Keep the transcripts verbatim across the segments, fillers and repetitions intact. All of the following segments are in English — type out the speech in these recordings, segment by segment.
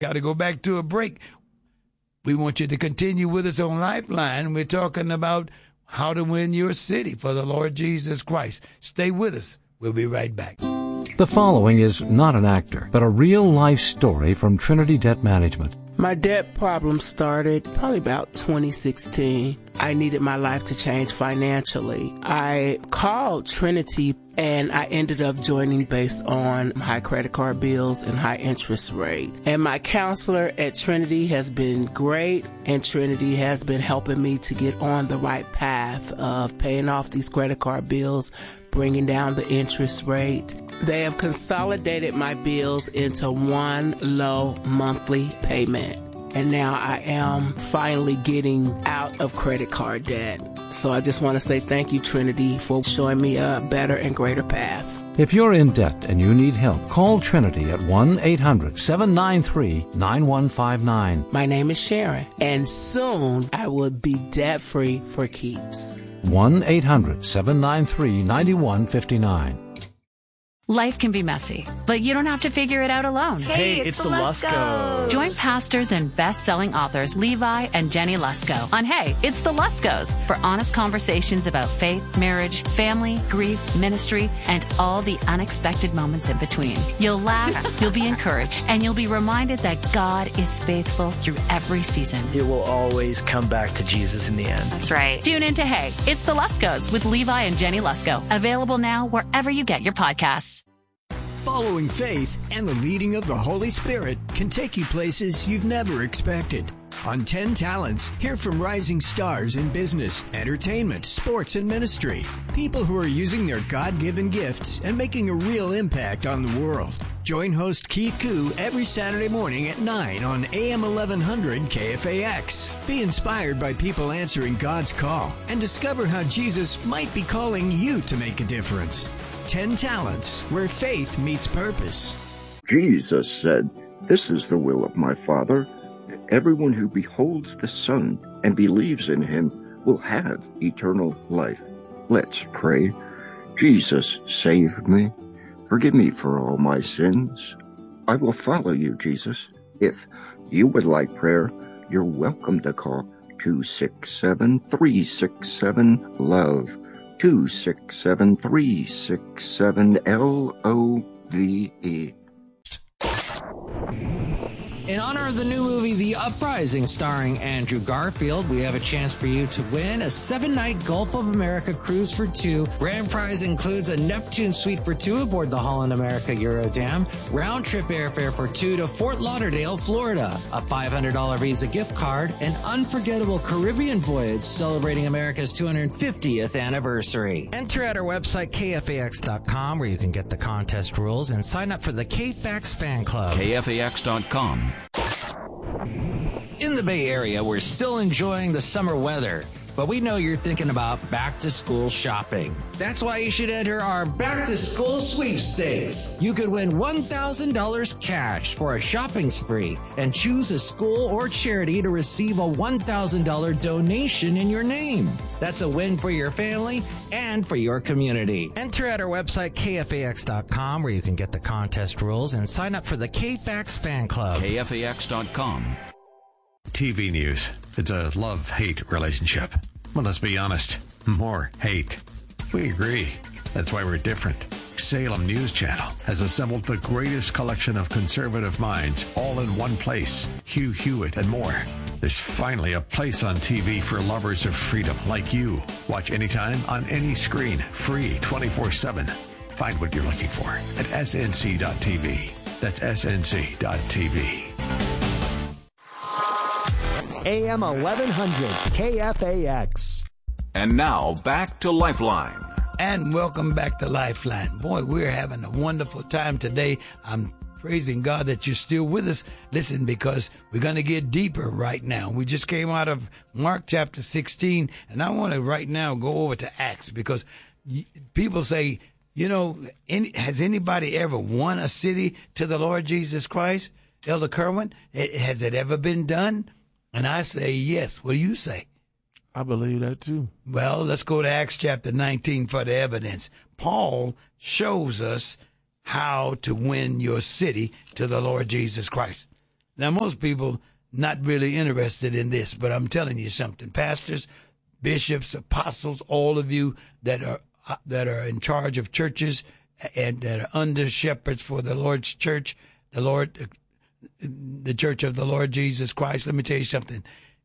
Got to go back to a break. We want you to continue with us on Lifeline. We're talking about how to win your city for the Lord Jesus Christ. Stay with us. We'll be right back. The following is not an actor, but a real-life story from Trinity Debt Management. My debt problem started probably about twenty sixteen. I needed my life to change financially. I called Trinity and I ended up joining based on high credit card bills and high interest rate. And my counselor at Trinity has been great, and Trinity has been helping me to get on the right path of paying off these credit card bills, bringing down the interest rate. They have consolidated my bills into one low monthly payment. And now I am finally getting out of credit card debt. So I just want to say thank you, Trinity, for showing me a better and greater path. If you're in debt and you need help, call Trinity at one eight hundred seven nine three nine one five nine. My name is Sharon, and soon I will be debt-free for keeps. one eight hundred seven nine three nine one five nine. Life can be messy, but you don't have to figure it out alone. Hey, it's, it's the Luskos. Join pastors and best-selling authors Levi and Jenny Lusko on Hey, It's the Luskos for honest conversations about faith, marriage, family, grief, ministry, and all the unexpected moments in between. You'll laugh, you'll be encouraged, and you'll be reminded that God is faithful through every season. It will always come back to Jesus in the end. That's right. Tune in to Hey, It's the Luskos with Levi and Jenny Lusko. Available now wherever you get your podcasts. Following faith and the leading of the Holy Spirit can take you places you've never expected. On ten Talents, hear from rising stars in business, entertainment, sports, and ministry. People who are using their God-given gifts and making a real impact on the world. Join host Keith Koo every Saturday morning at nine on A M eleven hundred K F A X. Be inspired by people answering God's call and discover how Jesus might be calling you to make a difference. Ten Talents, where faith meets purpose. Jesus said, "This is the will of my Father, that everyone who beholds the Son and believes in him will have eternal life." Let's pray. Jesus, save me. Forgive me for all my sins. I will follow you, Jesus. If you would like prayer, you're welcome to call two six seven, three six seven, LOVE. two six seven, three six seven, L O V E. In honor of the new movie, The Uprising, starring Andrew Garfield, we have a chance for you to win a seven-night Gulf of America cruise for two. Grand prize includes a Neptune suite for two aboard the Holland America Eurodam, round-trip airfare for two to Fort Lauderdale, Florida, a five hundred dollars Visa gift card, an unforgettable Caribbean voyage celebrating America's two hundred fiftieth anniversary. Enter at our website, K F A X dot com, where you can get the contest rules and sign up for the K-Fax fan club. K F A X dot com. In the Bay Area, we're still enjoying the summer weather, but we know you're thinking about back-to-school shopping. That's why you should enter our back-to-school sweepstakes. You could win one thousand dollars cash for a shopping spree and choose a school or charity to receive a one thousand dollars donation in your name. That's a win for your family and for your community. Enter at our website, K F A X dot com, where you can get the contest rules and sign up for the K-Fax fan club. K F A X dot com. T V news. It's a love-hate relationship. Well, let's be honest. More hate. We agree. That's why we're different. Salem News Channel has assembled the greatest collection of conservative minds all in one place. Hugh Hewitt and more. There's finally a place on T V for lovers of freedom like you. Watch anytime on any screen. Free twenty-four seven. Find what you're looking for at S N C dot T V. That's S N C dot T V. A M eleven hundred K F A X. And now back to Lifeline. And welcome back to Lifeline. Boy, we're having a wonderful time today. I'm praising God that you're still with us. Listen, because we're going to get deeper right now. We just came out of Mark chapter sixteen, and I want to right now go over to Acts, because people say, you know, any, has anybody ever won a city to the Lord Jesus Christ? Elder Kerwin, it, has it ever been done? And I say yes. What do you say? I believe that too. Well, let's go to Acts chapter nineteen for the evidence. Paul shows us how to win your city to the Lord Jesus Christ. Now, most people not really interested in this, but I'm telling you something. Pastors, bishops, apostles, all of you that are that are in charge of churches and that are under shepherds for the Lord's church, the Lord, the church of the Lord Jesus Christ. Let me tell you something.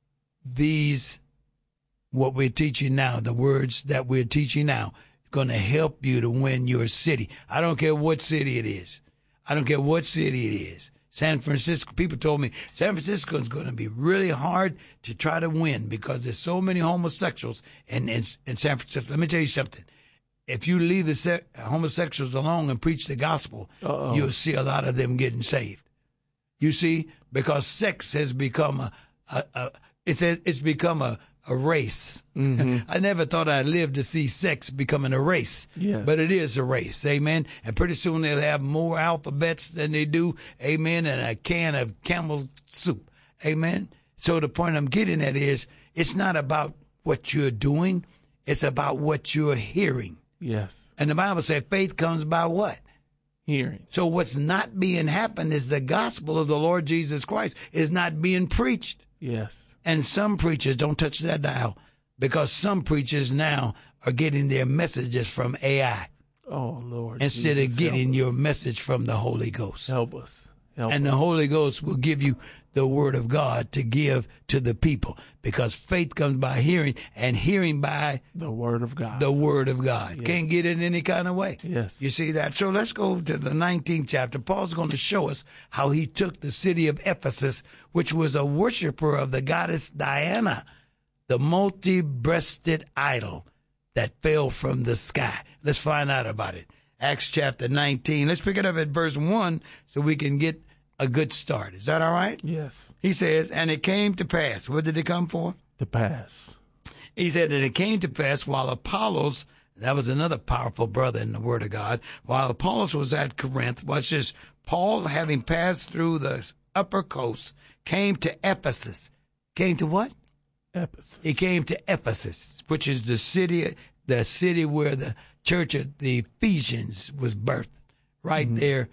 These, what we're teaching now, the words that we're teaching now, is going to help you to win your city. I don't care what city it is. I don't care what city it is. San Francisco, people told me San Francisco is going to be really hard to try to win because there's so many homosexuals in, in, in San Francisco. Let me tell you something. If you leave the se- homosexuals alone and preach the gospel, Uh-oh. you'll see a lot of them getting saved. You see, because sex has become a, a, a it's a, it's become a, a race. Mm-hmm. I never thought I'd live to see sex becoming a race, yes. but it is a race, amen. And pretty soon they'll have more alphabets than they do, amen, and a can of Campbell's soup, amen. So the point I'm getting at is it's not about what you're doing, it's about what you're hearing. Yes. And the Bible says faith comes by what? Hearing. So what's not being happened is the gospel of the Lord Jesus Christ is not being preached. Yes. And some preachers, don't touch that dial, because some preachers now are getting their messages from A I. Oh, Lord. Instead Jesus, of getting your message from the Holy Ghost. Help us. Help and us. the Holy Ghost will give you the word of God to give to the people, because faith comes by hearing, and hearing by the word of God. The word of God. Yes. Can't get it any kind of way. Yes. You see that? So let's go to the nineteenth chapter. Paul's going to show us how he took the city of Ephesus, which was a worshiper of the goddess Diana, the multi-breasted idol that fell from the sky. Let's find out about it. Acts chapter nineteen. Let's pick it up at verse one so we can get a good start. Is that all right? Yes. He says, and it came to pass. What did it come for? To pass. He said that it came to pass while Apollos, that was another powerful brother in the Word of God, while Apollos was at Corinth, watch this, Paul, having passed through the upper coast, came to Ephesus. Came to what? Ephesus. He came to Ephesus, which is the city, the city where the church of the Ephesians was birthed. Right mm-hmm. there.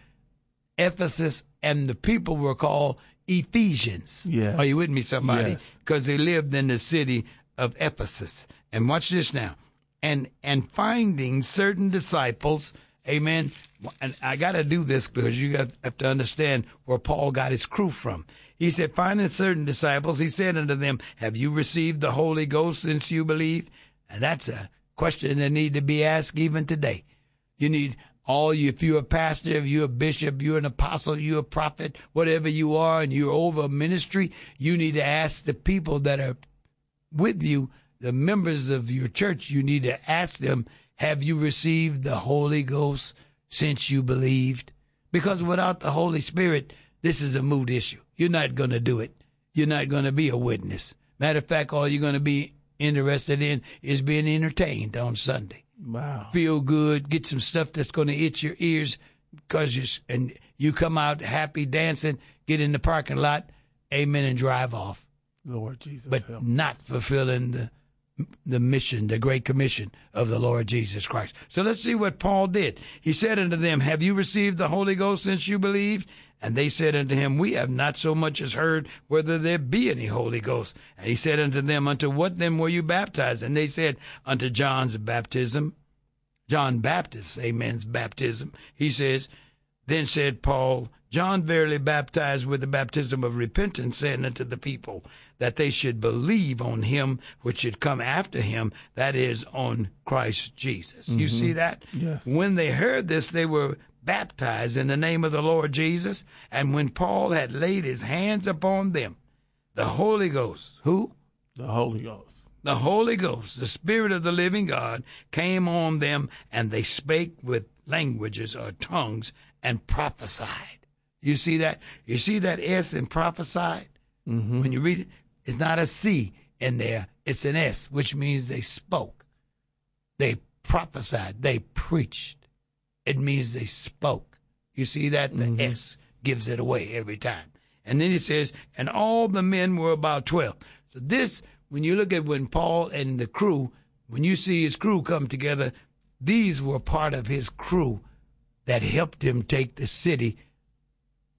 Ephesus, and the people were called Ephesians. Yes. Are you with me, somebody? Because yes. they lived in the city of Ephesus. And watch this now. And and finding certain disciples, amen. And I got to do this because you got have to understand where Paul got his crew from. He said, finding certain disciples, he said unto them, have you received the Holy Ghost since you believe? And that's a question that need to be asked even today. You need all you, if you're a pastor, if you're a bishop, you're an apostle, you're a prophet, whatever you are, and you're over a ministry, you need to ask the people that are with you, the members of your church, you need to ask them, have you received the Holy Ghost since you believed? Because without the Holy Spirit, this is a moot issue. You're not going to do it. You're not going to be a witness. Matter of fact, all you're going to be interested in is being entertained on Sunday. Wow. Feel good, get some stuff that's going to itch your ears, because you and you come out happy dancing, get in the parking lot, amen, and drive off. Lord Jesus, but help. Not fulfilling the the mission, the great commission of the Lord Jesus Christ. So let's see what Paul did. He said unto them, have you received the Holy Ghost since you believed? And they said unto him, we have not so much as heard whether there be any Holy Ghost. And he said unto them, unto what then were you baptized? And they said, unto John's baptism. John Baptist, amen's baptism. He says, then said Paul, John verily baptized with the baptism of repentance, saying unto the people that they should believe on him which should come after him, that is, on Christ Jesus. Mm-hmm. You see that? Yes. When they heard this, they were baptized in the name of the Lord Jesus. And when Paul had laid his hands upon them, the Holy Ghost, who? The Holy Ghost. The Holy Ghost, the Spirit of the living God, came on them, and they spake with languages or tongues and prophesied. You see that? You see that S in prophesied? Mm-hmm. When you read it, it's not a C in there. It's an S, which means they spoke. They prophesied. They preached. It means they spoke. You see that? The mm-hmm. S gives it away every time. And then it says, and all the men were about twelve. So this, when you look at when Paul and the crew, when you see his crew come together, these were part of his crew that helped him take the city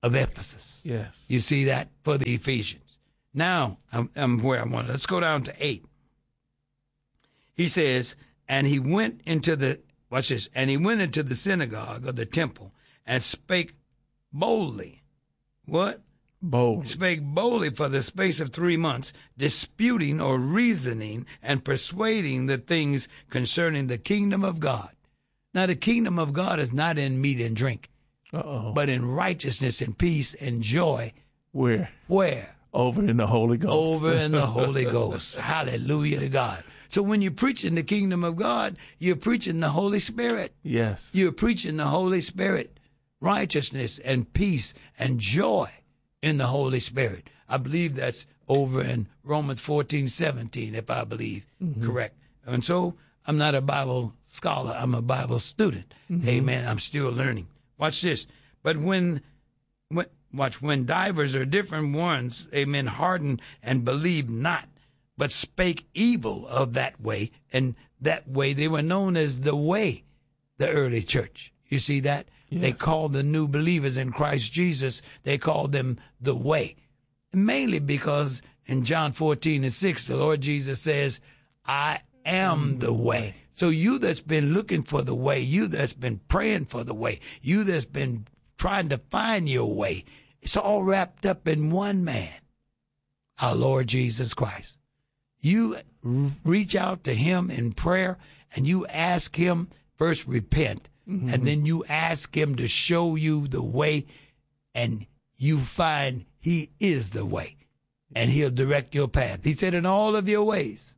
of Ephesus. Yes. You see that for the Ephesians. Now, I'm, I'm where I want. Let's go down to eight. He says, and he went into the, watch this, and he went into the synagogue of the temple and spake boldly. What? Boldly. Spake boldly for the space of three months, disputing or reasoning and persuading the things concerning the kingdom of God. Now, the kingdom of God is not in meat and drink, Uh-oh. but in righteousness and peace and joy. Where? Where? Over in the Holy Ghost. Over in the Holy Ghost. Hallelujah to God. So when you're preaching the kingdom of God, you're preaching the Holy Spirit. Yes. You're preaching the Holy Spirit, righteousness and peace and joy in the Holy Spirit. I believe that's over in Romans fourteen seventeen, if I believe mm-hmm. correct. And so I'm not a Bible scholar. I'm a Bible student. Mm-hmm. Amen. I'm still learning. Watch this. But when, when, watch, when divers or different ones, amen, hardened and believed not, but spake evil of that way, and that way they were known as the way, the early church. You see that? Yes. They called the new believers in Christ Jesus, they called them the way. Mainly because in John fourteen and six, the Lord Jesus says, I am the way. So you that's been looking for the way, you that's been praying for the way, you that's been trying to find your way, it's all wrapped up in one man, our Lord Jesus Christ. You reach out to him in prayer and you ask him, first repent, mm-hmm. and then you ask him to show you the way, and you find he is the way, and he'll direct your path. He said, in all of your ways,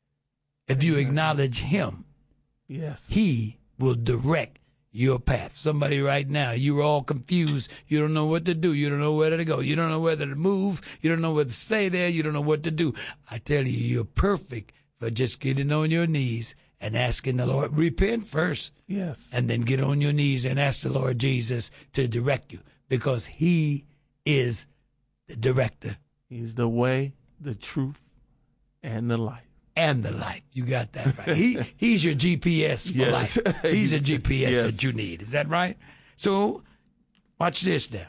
if you acknowledge him, yes, he will direct your path. Somebody right now, you're all confused. You don't know what to do. You don't know where to go. You don't know whether to move. You don't know whether to stay there. You don't know what to do. I tell you, you're perfect for just getting on your knees and asking the Lord. Repent first. Yes. And then get on your knees and ask the Lord Jesus to direct you, because he is the director. He's the way, the truth, and the life. And the life. You got that right. He He's your G P S for yes. life. He's a G P S yes. that you need. Is that right? So, watch this now.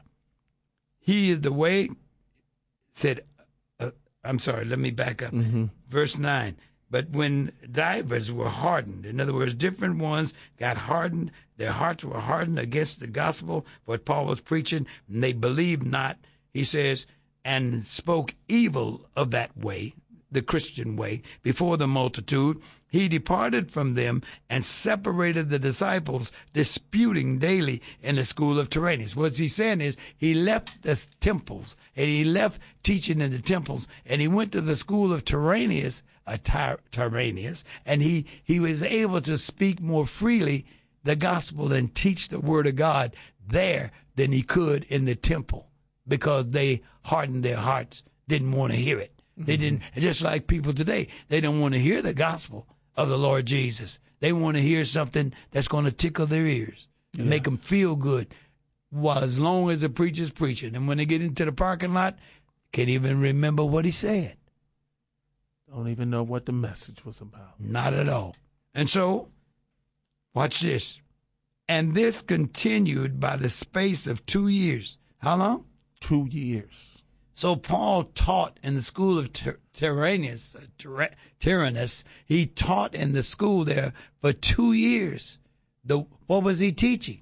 He is the way, said, uh, I'm sorry, let me back up. Mm-hmm. Verse nine. But when divers were hardened, in other words, different ones got hardened, their hearts were hardened against the gospel, what Paul was preaching, and they believed not, he says, and spoke evil of that way, the Christian way, before the multitude, he departed from them and separated the disciples, disputing daily in the school of Tyrannus. What he's saying is he left the temples, and he left teaching in the temples, and he went to the school of Tyrannus, uh, Ty- Tyrannus, and he, he was able to speak more freely the gospel and teach the word of God there than he could in the temple, because they hardened their hearts, didn't want to hear it. They didn't, just like people today, they don't want to hear the gospel of the Lord Jesus. They want to hear something that's going to tickle their ears and yes. make them feel good, while as long as the preacher's preaching. And when they get into the parking lot, can't even remember what he said. Don't even know what the message was about. Not at all. And so, watch this. And this continued by the space of two years. How long? Two years. So Paul taught in the school of Ty- Tyrannus, uh, Tyr- Tyrannus. He taught in the school there for two years. The what was he teaching?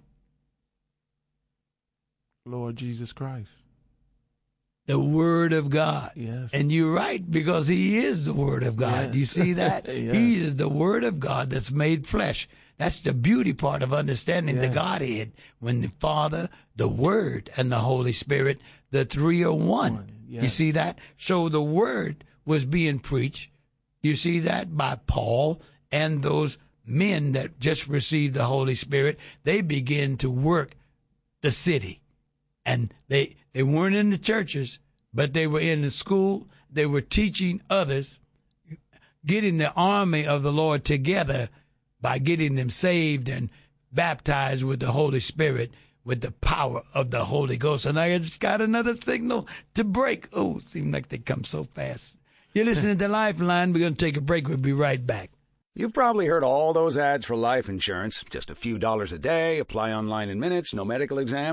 Lord Jesus Christ. The Word of God. Yes. And you're right, because he is the Word of God. Yes. Do you see that? Yes. He is the Word of God that's made flesh. That's the beauty part of understanding yes. the Godhead, when the Father, the Word, and the Holy Spirit, the three are one. Yes. You see that? So the Word was being preached. You see that by Paul and those men that just received the Holy Spirit. They began to work the city. And they, they weren't in the churches, but they were in the school. They were teaching others, getting the army of the Lord together by getting them saved and baptized with the Holy Spirit, with the power of the Holy Ghost. And I just got another signal to break. Oh, it seems like they come so fast. You're listening to Lifeline. We're going to take a break. We'll be right back. You've probably heard all those ads for life insurance. Just a few dollars a day, apply online in minutes, no medical exam.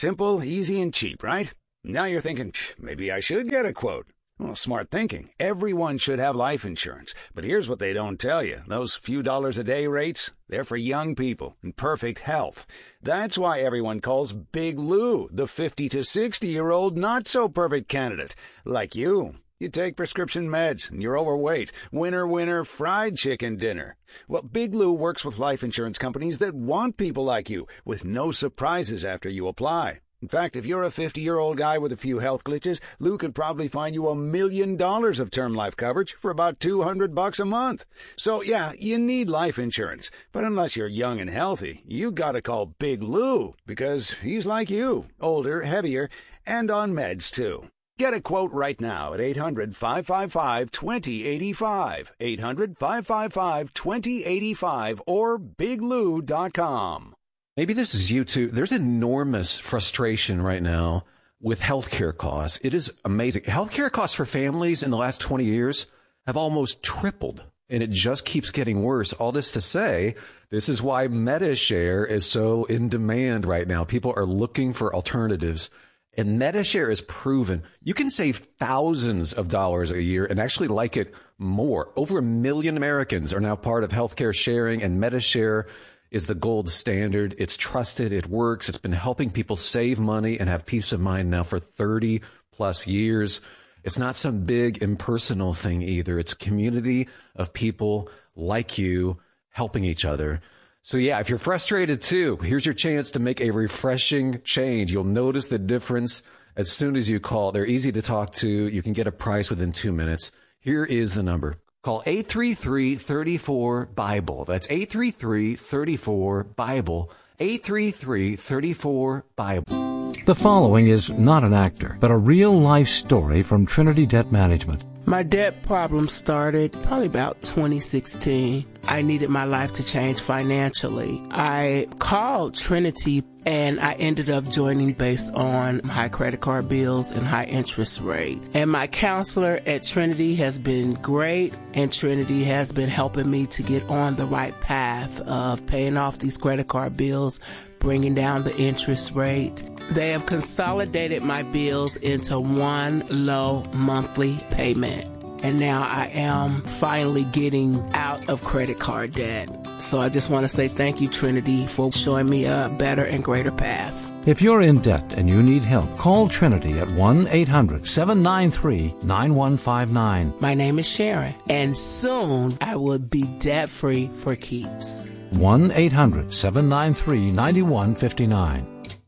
Simple, easy, and cheap, right? Now you're thinking, maybe I should get a quote. Well, smart thinking. Everyone should have life insurance. But here's what they don't tell you. Those few dollars a day rates, they're for young people in perfect health. That's why everyone calls Big Lou the fifty to sixty-year-old not-so-perfect candidate. Like you. You take prescription meds, and you're overweight. Winner, winner, fried chicken dinner. Well, Big Lou works with life insurance companies that want people like you, with no surprises after you apply. In fact, if you're a fifty-year-old guy with a few health glitches, Lou could probably find you a million dollars of term life coverage for about two hundred bucks a month. So, yeah, you need life insurance. But unless you're young and healthy, you gotta call Big Lou, because he's like you, older, heavier, and on meds, too. Get a quote right now at eight hundred, five five five, two zero eight five, eight hundred, five five five, two zero eight five, or big lou dot com. Maybe this is you too. There's enormous frustration right now with healthcare costs. It is amazing. Healthcare costs for families in the last twenty years have almost tripled, and it just keeps getting worse. All this to say, this is why MediShare is so in demand right now. People are looking for alternatives. And MediShare is proven you can save thousands of dollars a year and actually like it more. Over a million Americans are now part of healthcare sharing, and MediShare is the gold standard. It's trusted. It works. It's been helping people save money and have peace of mind now for thirty plus years. It's not some big impersonal thing either. It's a community of people like you helping each other. So yeah, if you're frustrated too, here's your chance to make a refreshing change. You'll notice the difference as soon as you call. They're easy to talk to. You can get a price within two minutes. Here is the number. Call eight three three, three four, BIBLE. That's eight three three, three four, BIBLE. eight three three, three four, BIBLE. The following is not an actor, but a real-life story from Trinity Debt Management. My debt problem started probably about twenty sixteen. I needed my life to change financially. I called Trinity and I ended up joining based on high credit card bills and high interest rate. And my counselor at Trinity has been great, and Trinity has been helping me to get on the right path of paying off these credit card bills, bringing down the interest rate. They have consolidated my bills into one low monthly payment. And now I am finally getting out of credit card debt. So I just want to say thank you, Trinity, for showing me a better and greater path. If you're in debt and you need help, call Trinity at one eight hundred, seven nine three, nine one five nine. My name is Sharon, and soon I will be debt-free for keeps. one eight hundred, seven nine three, nine one five nine.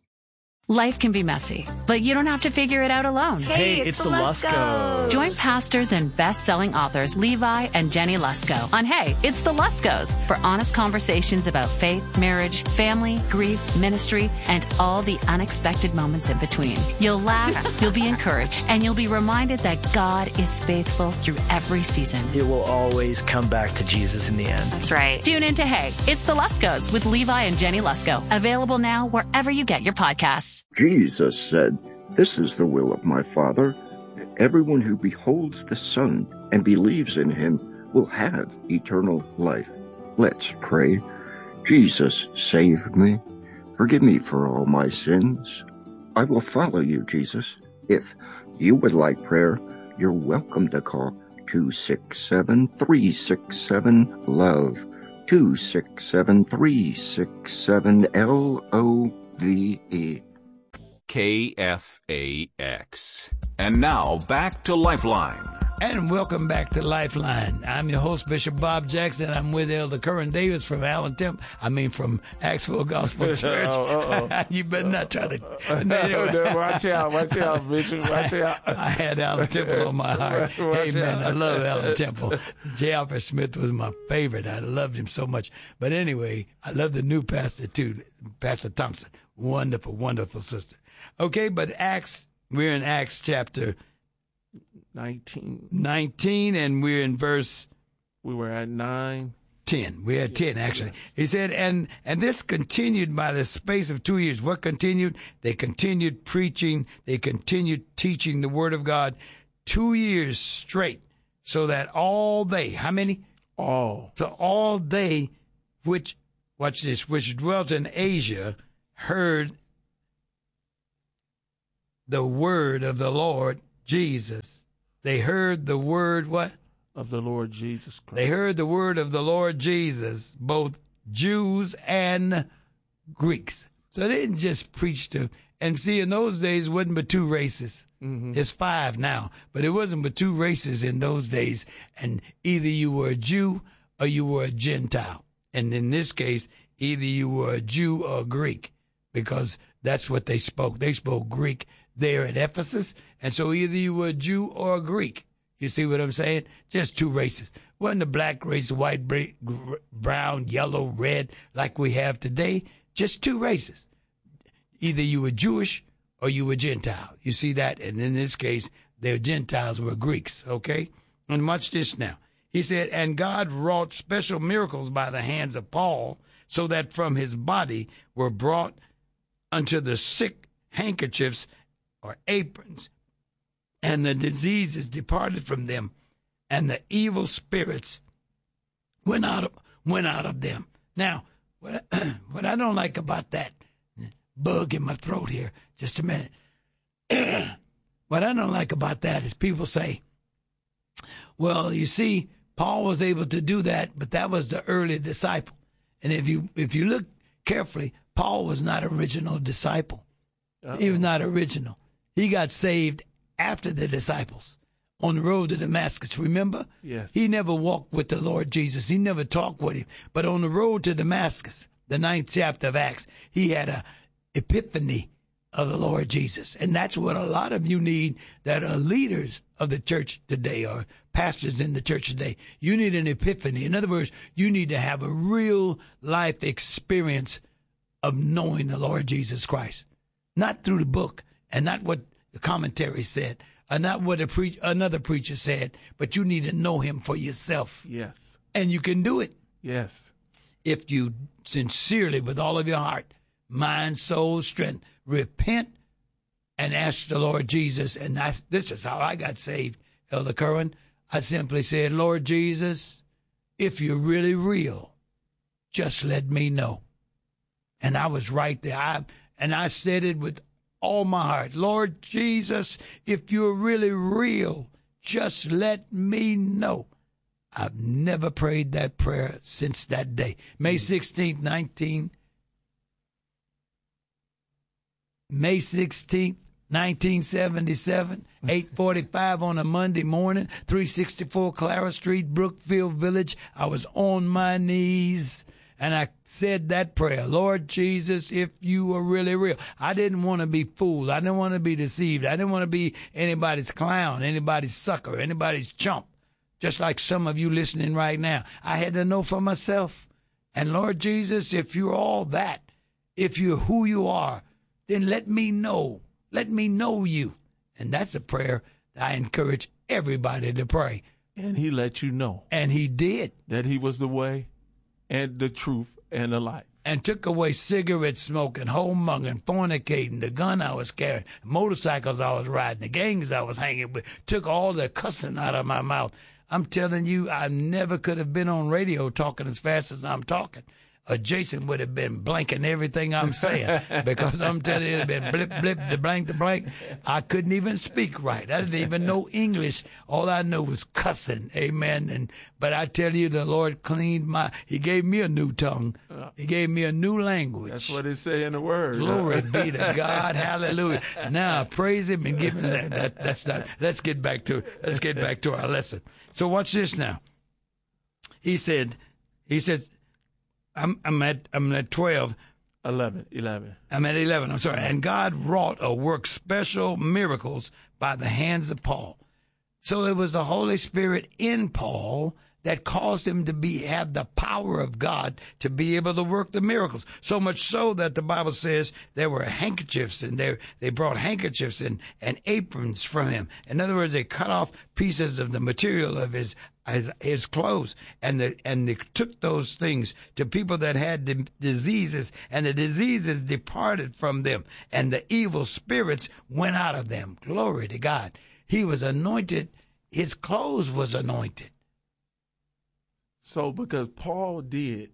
Life can be messy, but you don't have to figure it out alone. Hey, it's, it's the Luskos. Join pastors and best-selling authors Levi and Jenny Lusko on Hey, It's the Luskos for honest conversations about faith, marriage, family, grief, ministry, and all the unexpected moments in between. You'll laugh, you'll be encouraged, and you'll be reminded that God is faithful through every season. It will always come back to Jesus in the end. That's right. Tune in to Hey, It's the Luskos with Levi and Jenny Lusko. Available now wherever you get your podcasts. Jesus said, "This is the will of my Father, that everyone who beholds the Son and believes in him will have eternal life." Let's pray. Jesus, save me. Forgive me for all my sins. I will follow you, Jesus. If you would like prayer, you're welcome to call two six seven, three six seven, LOVE, two six seven, three six seven, L O V E. K F A X. And now back to Lifeline. And welcome back to Lifeline. I'm your host, Bishop Bob Jackson. I'm with Elder Curran Davis from Allen Temple. I mean, from Axville Gospel Church. oh, oh. You better not try to. Anyway. Watch out, watch out, Bishop, watch out. I had Allen Temple on my heart. Hey, man, I love Allen Temple. J. Alfred Smith was my favorite. I loved him so much. But anyway, I love the new pastor, too, Pastor Thompson. Wonderful, wonderful sister. Okay, but Acts, we're in Acts chapter nineteen. nineteen, and we're in verse... We were at nine. ten. We're at ten, actually. Yes. He said, and, and this continued by the space of two years. What continued? They continued preaching. They continued teaching the word of God two years straight, so that all they, how many? All. So all they, which, watch this, which dwelt in Asia, heard the word of the Lord Jesus. They heard the word what? Of the Lord Jesus Christ. They heard the word of the Lord Jesus, both Jews and Greeks. So they didn't just preach to, and see, in those days, it wasn't but two races. Mm-hmm. It's five now, but it wasn't but two races in those days. And either you were a Jew or you were a Gentile. And in this case, either you were a Jew or a Greek, because that's what they spoke. They spoke Greek there at Ephesus. And so either you were a Jew or a Greek. You see what I'm saying? Just two races. Wasn't the black race, white, brown, yellow, red, like we have today. Just two races. Either you were Jewish or you were Gentile. You see that? And in this case, the Gentiles were Greeks, okay? And watch this now. He said, and God wrought special miracles by the hands of Paul, so that from his body were brought unto the sick handkerchiefs or aprons, and the diseases departed from them, and the evil spirits went out of, went out of them. Now, what I, what I don't like about that, bug in my throat here, just a minute. What I don't like about that is people say, well, you see, Paul was able to do that, but that was the early disciple. And if you if you look carefully, Paul was not original disciple. Uh-oh. He was not original. He got saved after the disciples on the road to Damascus. Remember? Yes. He never walked with the Lord Jesus. He never talked with him. But on the road to Damascus, the ninth chapter of Acts, he had a epiphany of the Lord Jesus. And that's what a lot of you need that are leaders of the church today or pastors in the church today. You need an epiphany. In other words, you need to have a real life experience of knowing the Lord Jesus Christ. Not through the book and not what the commentary said, or not what a pre- another preacher said, but you need to know him for yourself. Yes. And you can do it. Yes. If you sincerely, with all of your heart, mind, soul, strength, repent and ask the Lord Jesus. And that's, this is how I got saved, Elder Curran. I simply said, Lord Jesus, if you're really real, just let me know. And I was right there. I, and I said it with all my heart. Lord Jesus, if you're really real, just let me know. I've never prayed that prayer since that day. May sixteenth, nineteen May sixteenth, nineteen seventy-seven, eight forty-five on a Monday morning, three sixty-four Clara Street, Brookfield Village. I was on my knees, and I said that prayer. Lord Jesus, if you are really real. I didn't want to be fooled. I didn't want to be deceived. I didn't want to be anybody's clown, anybody's sucker, anybody's chump, just like some of you listening right now. I had to know for myself. And Lord Jesus, if you're all that, if you're who you are, then let me know. Let me know you. And that's a prayer that I encourage everybody to pray. And he let you know. And he did. That he was the way and the truth and the life. And took away cigarette smoking, homongering, fornicating, the gun I was carrying, motorcycles I was riding, the gangs I was hanging with, took all the cussing out of my mouth. I'm telling you, I never could have been on radio talking as fast as I'm talking. Or Jason would have been blanking everything I'm saying, because I'm telling you, it would have been blip, blip, the blank, the blank. I couldn't even speak right. I didn't even know English. All I knew was cussing. Amen. And but I tell you, the Lord cleaned my, he gave me a new tongue. He gave me a new language. That's what it say in the word. Glory be to God. Hallelujah. Now, praise him and give him that. that that's not, let's get back to, let's get back to our lesson. So watch this now. He said, he said, I'm I'm at I'm at twelve. Eleven. Eleven. I'm at eleven. I'm sorry. And God wrought or worked special miracles by the hands of Paul. So it was the Holy Spirit in Paul that caused him to be have the power of God to be able to work the miracles. So much so that the Bible says there were handkerchiefs, and they they brought handkerchiefs and, and aprons from him. In other words, they cut off pieces of the material of his his, his clothes, and the, and they took those things to people that had the diseases, and the diseases departed from them, and the evil spirits went out of them. Glory to God. He was anointed. His clothes was anointed. So because Paul did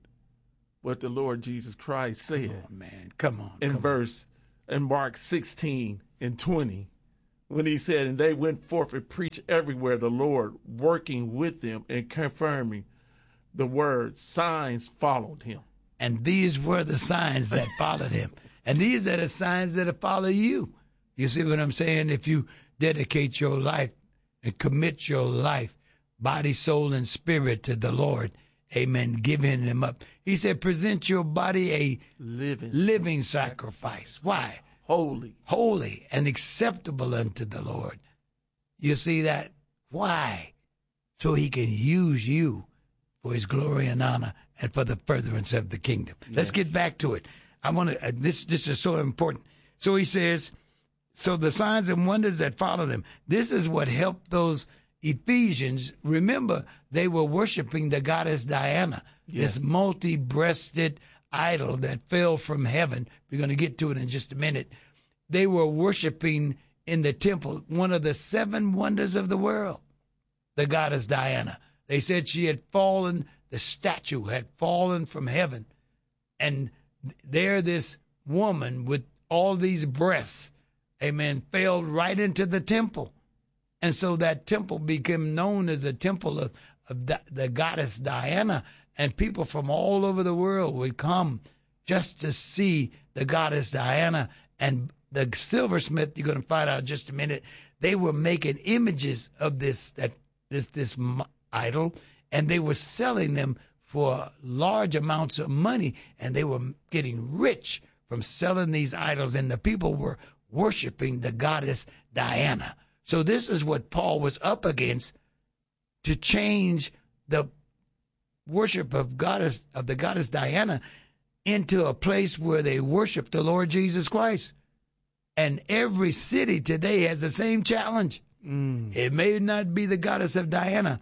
what the Lord Jesus Christ said. Oh, man, come on. In come verse, on. in Mark sixteen and twenty, when he said, and they went forth and preached everywhere the Lord, working with them and confirming the word. Signs followed him. And these were the signs that followed him. And these are the signs that follow you. You see what I'm saying? If you dedicate your life and commit your life, body, soul, and spirit to the Lord, amen, giving him up. He said, present your body a living, living sacrifice. Why? Holy. Holy and acceptable unto the Lord. You see that? Why? So he can use you for his glory and honor and for the furtherance of the kingdom. Yes. Let's get back to it. I want to, uh, this, this is so important. So he says, so the signs and wonders that follow them. This is what helped those Ephesians. Remember, they were worshiping the goddess Diana, yes. This multi-breasted idol that fell from heaven. We're going to get to it in just a minute. They were worshiping in the temple one of the seven wonders of the world, the goddess Diana. They said she had fallen, the statue had fallen from heaven. And there this woman with all these breasts, amen, fell right into the temple. And so that temple became known as the temple of, of the, the goddess Diana. And people from all over the world would come just to see the goddess Diana. And the silversmith, you're going to find out in just a minute, they were making images of this that this this idol, and they were selling them for large amounts of money, and they were getting rich from selling these idols, and the people were worshiping the goddess Diana. So this is what Paul was up against, to change the worship of goddess of the goddess Diana into a place where they worship the Lord Jesus Christ. And every city today has the same challenge. Mm. It may not be the goddess of Diana,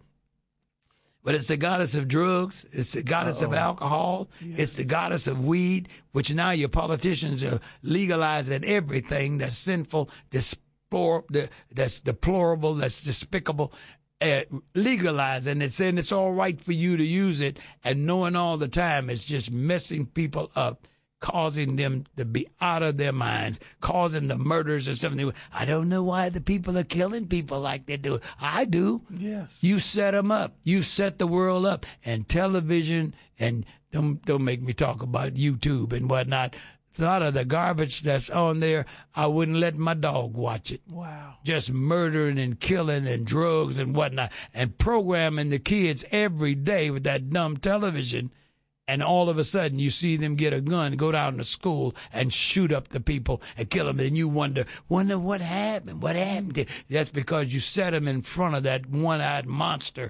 but it's the goddess of drugs. It's the goddess Uh-oh. of alcohol. Yes. It's the goddess of weed, which now your politicians are legalizing everything that's sinful, deplor- that's deplorable, that's despicable. Uh, legalizing it, saying it's all right for you to use it, and knowing all the time it's just messing people up, causing them to be out of their minds, causing the murders and stuff. I don't know why the people are killing people like they do. I do. Yes. You set them up. You set the world up. And television, and don't, don't make me talk about YouTube and whatnot. A lot of the garbage that's on there, I wouldn't let my dog watch it. Wow. Just murdering and killing and drugs and whatnot, and programming the kids every day with that dumb television. And all of a sudden you see them get a gun, go down to school and shoot up the people and kill them. And you wonder, wonder what happened? What happened? That's because you set them in front of that one-eyed monster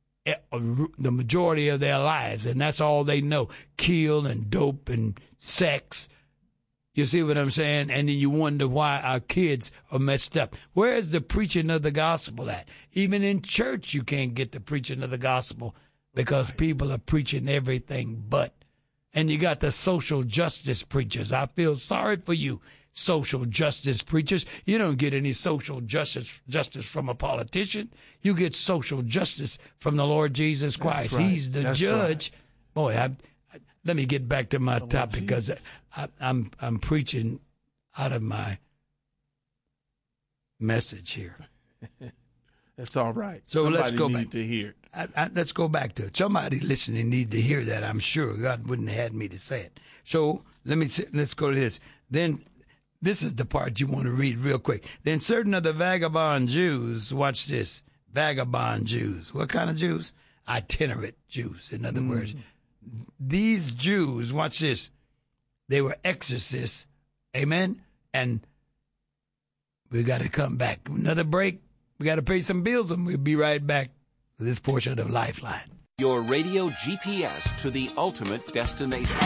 the majority of their lives. And that's all they know. Kill and dope and sex. You see what I'm saying? And then you wonder why our kids are messed up. Where is the preaching of the gospel at? Even in church, you can't get the preaching of the gospel because people are preaching everything but. And you got the social justice preachers. I feel sorry for you, social justice preachers. You don't get any social justice justice from a politician. You get social justice from the Lord Jesus Christ. Right. He's the That's judge. Right. Boy, I, I, let me get back to my Oh, topic because Jesus. I, I'm I'm preaching out of my message here. That's all right. So Somebody let's go need back to hear it. I, I, let's go back to it. Somebody listening need to hear that. I'm sure God wouldn't have had me to say it. So let me let's go to this. Then this is the part you want to read real quick. Then certain of the vagabond Jews, watch this, vagabond Jews. What kind of Jews? Itinerant Jews. In other mm. words, these Jews, watch this. They were exorcists. Amen. And we got to come back. Another break. We got to pay some bills, and we'll be right back to this portion of Lifeline. Your radio G P S to the ultimate destination.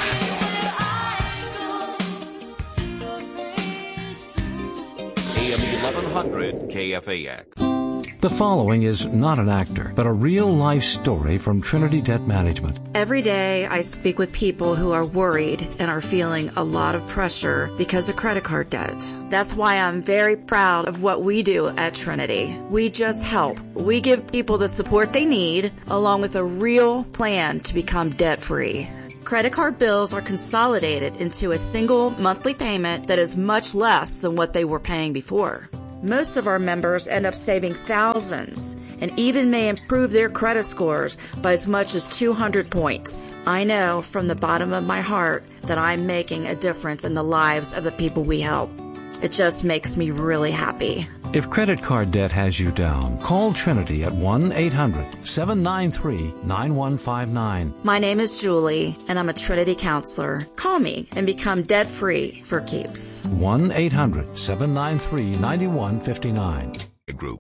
A M eleven hundred K F A X. The following is not an actor, but a real-life story from Trinity Debt Management. Every day I speak with people who are worried and are feeling a lot of pressure because of credit card debt. That's why I'm very proud of what we do at Trinity. We just help. We give people the support they need, along with a real plan to become debt-free. Credit card bills are consolidated into a single monthly payment that is much less than what they were paying before. Most of our members end up saving thousands and even may improve their credit scores by as much as two hundred points. I know from the bottom of my heart that I'm making a difference in the lives of the people we help. It just makes me really happy. If credit card debt has you down, call Trinity at one eight hundred seven nine three nine one five nine. My name is Julie, and I'm a Trinity counselor. Call me and become debt-free for keeps. one eight hundred seven nine three nine one five nine. Group.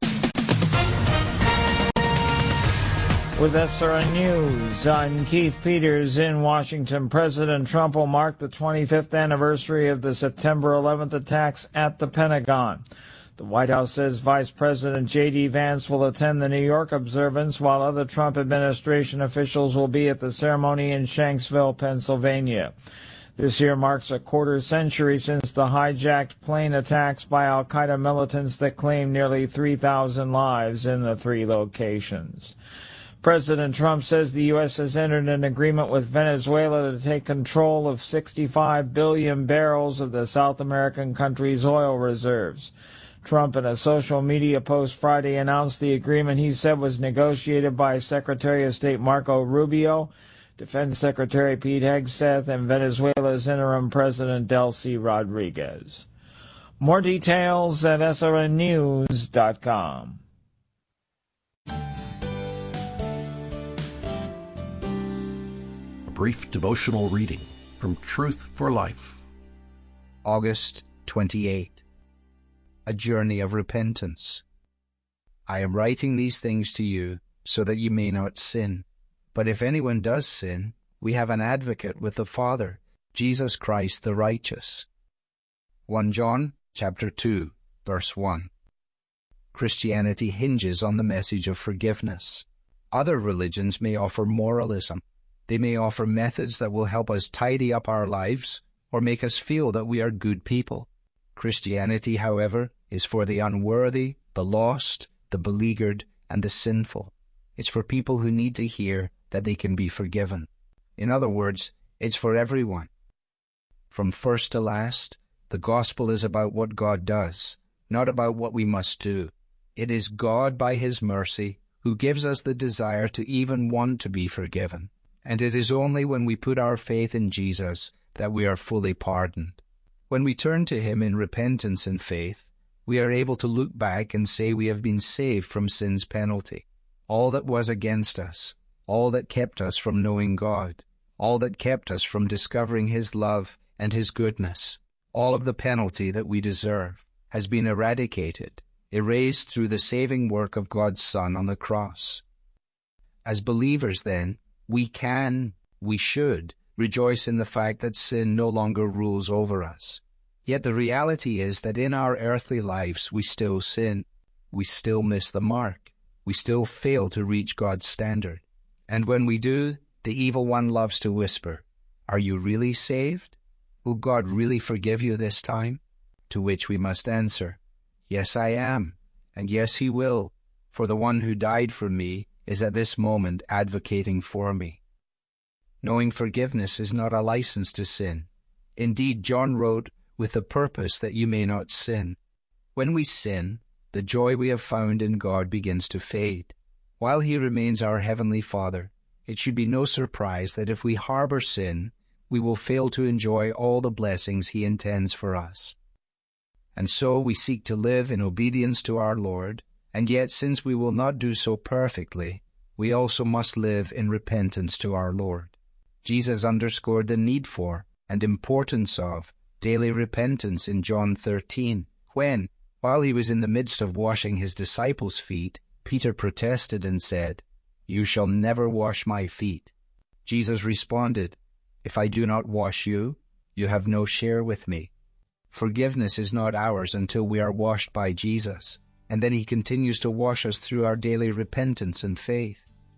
With S R N News, I'm Keith Peters in Washington. President Trump will mark the twenty-fifth anniversary of the September eleventh attacks at the Pentagon. The White House says Vice President J D Vance will attend the New York observance, while other Trump administration officials will be at the ceremony in Shanksville, Pennsylvania. This year marks a quarter century since the hijacked plane attacks by al-Qaeda militants that claimed nearly three thousand lives in the three locations. President Trump says the U S has entered an agreement with Venezuela to take control of sixty-five billion barrels of the South American country's oil reserves. Trump, in a social media post Friday, announced the agreement he said was negotiated by Secretary of State Marco Rubio, Defense Secretary Pete Hegseth, and Venezuela's interim President Delcy Rodriguez. More details at S R N news dot com. A brief devotional reading from Truth for Life. August twenty-eighth. A journey of repentance. I am writing these things to you so that you may not sin. But if anyone does sin, we have an advocate with the Father, Jesus Christ the righteous. First John chapter two, verse one. Christianity hinges on the message of forgiveness. Other religions may offer moralism. They may offer methods that will help us tidy up our lives or make us feel that we are good people. Christianity, however, is for the unworthy, the lost, the beleaguered, and the sinful. It's for people who need to hear that they can be forgiven. In other words, it's for everyone. From first to last, the gospel is about what God does, not about what we must do. It is God, by His mercy, who gives us the desire to even want to be forgiven. And it is only when we put our faith in Jesus that we are fully pardoned. When we turn to Him in repentance and faith, we are able to look back and say we have been saved from sin's penalty. All that was against us, all that kept us from knowing God, all that kept us from discovering His love and His goodness, all of the penalty that we deserve, has been eradicated, erased through the saving work of God's Son on the cross. As believers, then, we can, we should, rejoice in the fact that sin no longer rules over us. Yet the reality is that in our earthly lives we still sin. We still miss the mark. We still fail to reach God's standard. And when we do, the evil one loves to whisper, "Are you really saved? Will God really forgive you this time?" To which we must answer, "Yes, I am, and yes, He will, for the one who died for me is at this moment advocating for me." Knowing forgiveness is not a license to sin. Indeed, John wrote, "with the purpose that you may not sin." When we sin, the joy we have found in God begins to fade. While He remains our Heavenly Father, it should be no surprise that if we harbor sin, we will fail to enjoy all the blessings He intends for us. And so we seek to live in obedience to our Lord, and yet since we will not do so perfectly, we also must live in repentance to our Lord. Jesus underscored the need for and importance of daily repentance in John thirteen, when, while He was in the midst of washing His disciples' feet, Peter protested and said, "You shall never wash my feet." Jesus responded, "If I do not wash you, you have no share with me." Forgiveness is not ours until we are washed by Jesus, and then He continues to wash us through our daily repentance and faith.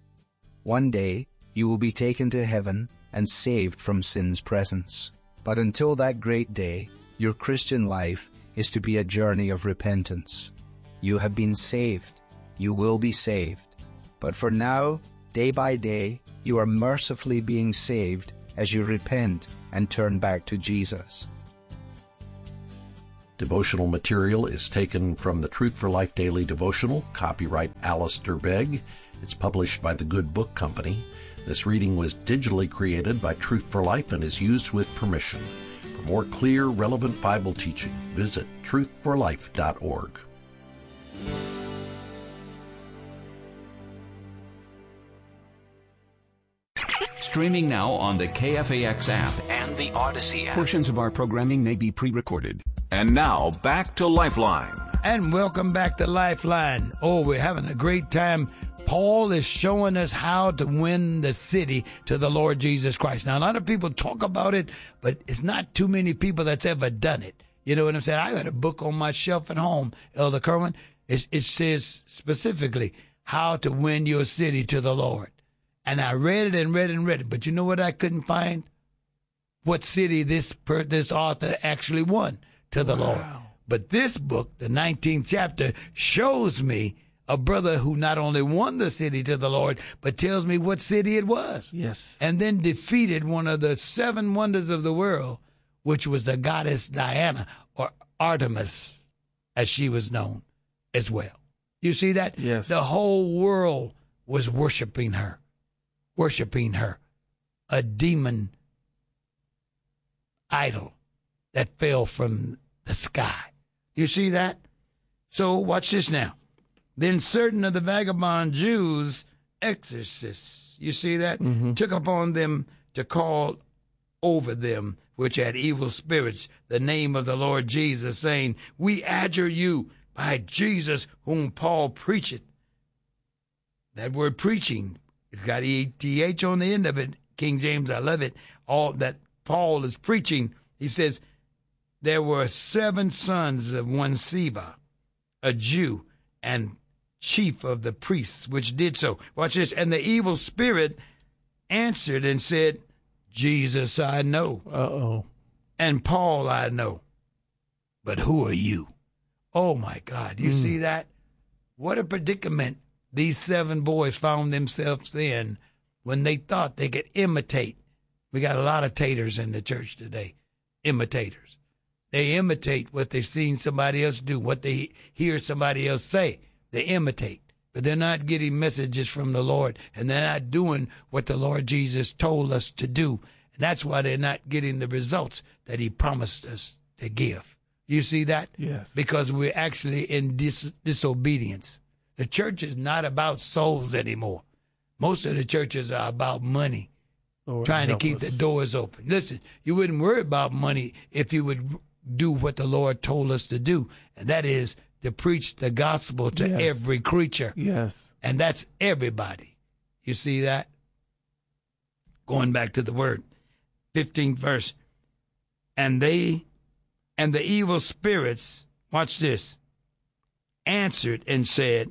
One day, you will be taken to heaven and saved from sin's presence. But until that great day, your Christian life is to be a journey of repentance. You have been saved. You will be saved. But for now, day by day, you are mercifully being saved as you repent and turn back to Jesus. Devotional material is taken from the Truth for Life Daily Devotional, copyright Alistair Begg. It's published by the Good Book Company. This reading was digitally created by Truth for Life and is used with permission. For more clear, relevant Bible teaching, visit truth for life dot org. Streaming now on the K F A X app and the Odyssey app. Portions of our programming may be pre-recorded. And now, back to Lifeline. And welcome back to Lifeline. Oh, we're having a great time. Paul is showing us how to win the city to the Lord Jesus Christ. Now, a lot of people talk about it, but it's not too many people that's ever done it. You know what I'm saying? I got a book on my shelf at home, Elder Kerwin. It, it says specifically how to win your city to the Lord. And I read it and read it and read it. But you know what I couldn't find? What city this per, this author actually won to the wow. Lord. But this book, the nineteenth chapter, shows me a brother who not only won the city to the Lord, but tells me what city it was. Yes. And then defeated one of the seven wonders of the world, which was the goddess Diana, or Artemis, as she was known as well. You see that? Yes. The whole world was worshiping her. Worshiping her, a demon idol that fell from the sky. You see that? So watch this now. Then certain of the vagabond Jews, exorcists, you see that, mm-hmm. took upon them to call over them, which had evil spirits, the name of the Lord Jesus, saying, We adjure you by Jesus whom Paul preacheth. That word preaching, it's got E T H on the end of it. King James, I love it. All that Paul is preaching, he says, there were seven sons of one Sceva, a Jew, and chief of the priests, which did so. Watch this. And the evil spirit answered and said, Jesus I know. Uh-oh. And Paul I know. But who are you? Oh, my God. You mm. see that? What a predicament these seven boys found themselves in when they thought they could imitate. We got a lot of taters in the church today, imitators. They imitate what they've seen somebody else do, what they hear somebody else say. They imitate, but they're not getting messages from the Lord, and they're not doing what the Lord Jesus told us to do. And that's why they're not getting the results that he promised us to give. You see that? Yes. Because we're actually in dis- disobedience. The church is not about souls anymore. Most of the churches are about money, Lord trying to keep us. the doors open. Listen, you wouldn't worry about money if you would do what the Lord told us to do, and that is to preach the gospel to yes. every creature. Yes. And that's everybody. You see that? Going back to the word, fifteenth verse. And they, and the evil spirits, watch this, answered and said,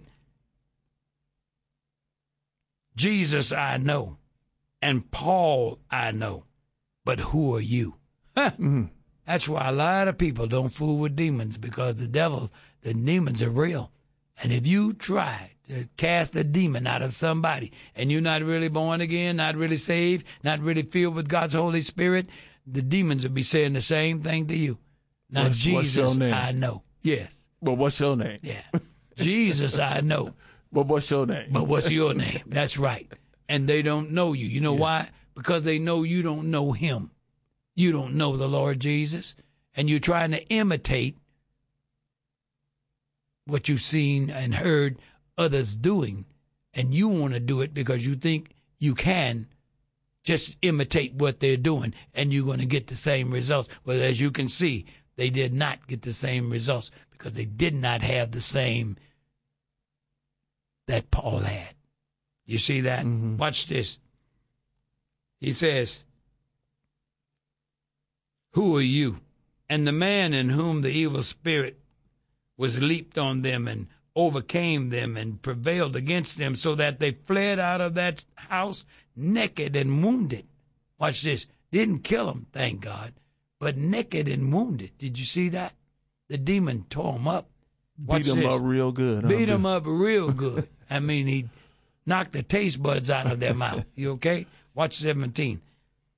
Jesus I know, and Paul I know, but who are you? mm-hmm. That's why a lot of people don't fool with demons, because the devil, the demons are real. And if you try to cast a demon out of somebody and you're not really born again, not really saved, not really filled with God's Holy Spirit, the demons will be saying the same thing to you. Now, what's, Jesus, what's your name? I know. Yes. But what's your name? Yeah. Jesus, I know. But what's your name? But what's your name? That's right. And they don't know you. You know yes. why? Because they know you don't know him. You don't know the Lord Jesus. And you're trying to imitate what you've seen and heard others doing. And you want to do it because you think you can just imitate what they're doing, and you're going to get the same results. Well, as you can see, they did not get the same results because they did not have the same that Paul had. You see that? Mm-hmm. Watch this. He says, who are you? And the man in whom the evil spirit was leaped on them and overcame them and prevailed against them, so that they fled out of that house naked and wounded. Watch this. Didn't kill them, thank God, but naked and wounded. Did you see that? The demon tore them up. Watch Beat them this. up real good. Huh? Beat them up real good. I mean, he knocked the taste buds out of their mouth. You okay? Watch seventeen.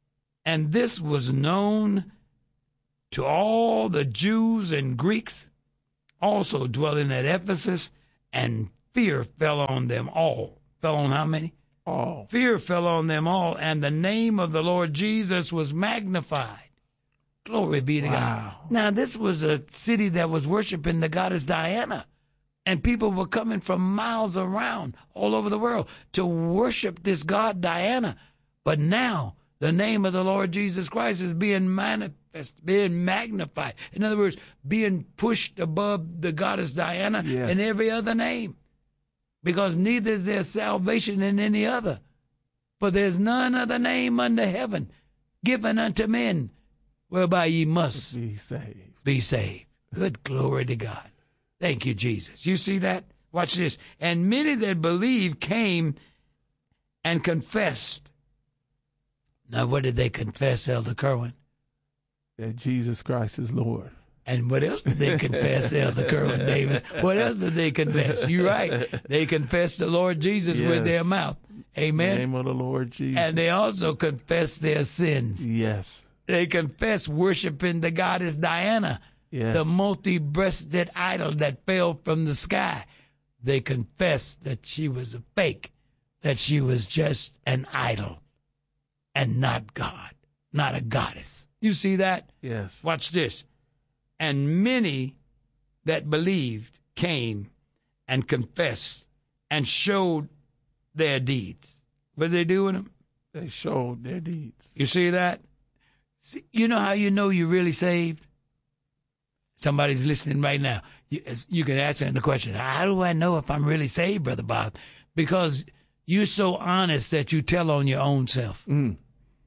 And this was known to all the Jews and Greeks also dwelling at Ephesus, and fear fell on them all. Fell on how many? All. Fear fell on them all, and the name of the Lord Jesus was magnified. Glory be to Wow. God. Now, this was a city that was worshiping the goddess Diana, and people were coming from miles around all over the world to worship this god Diana. But now, the name of the Lord Jesus Christ is being manifest, being magnified. In other words, being pushed above the goddess Diana Yes. and every other name. Because neither is there salvation in any other. For there's none other name under heaven given unto men whereby ye must Be saved. be saved. Good glory to God. Thank you, Jesus. You see that? Watch this. And many that believed came and confessed. Now, what did they confess, Elder Kerwin? That Jesus Christ is Lord. And what else did they confess, Elder Kerwin Davis? What else did they confess? You're right. They confessed the Lord Jesus Yes. with their mouth. Amen. In the name of the Lord Jesus. And they also confessed their sins. Yes. They confessed worshiping the goddess Diana, Yes. the multi-breasted idol that fell from the sky. They confessed that she was a fake, that she was just an idol and not God, not a goddess. You see that? Yes. Watch this. And many that believed came and confessed and showed their deeds. What did they do with them? They showed their deeds. You see that? See, you know how you know you're really saved? Somebody's listening right now. You, you can ask them the question, how do I know if I'm really saved, Brother Bob? Because you're so honest that you tell on your own self. Mm.